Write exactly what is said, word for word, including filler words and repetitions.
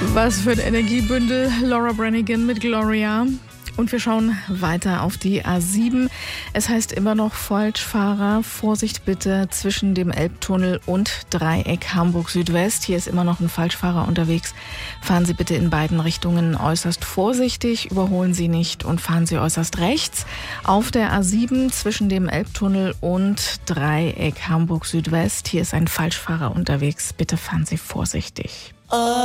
Was für ein Energiebündel, Laura Branigan mit Gloria. Und wir schauen weiter auf die A sieben. Es heißt immer noch Falschfahrer. Vorsicht bitte zwischen dem Elbtunnel und Dreieck Hamburg Südwest. Hier ist immer noch ein Falschfahrer unterwegs. Fahren Sie bitte in beiden Richtungen äußerst vorsichtig, überholen Sie nicht und fahren Sie äußerst rechts. Auf der A sieben zwischen dem Elbtunnel und Dreieck Hamburg Südwest. Hier ist ein Falschfahrer unterwegs. Bitte fahren Sie vorsichtig.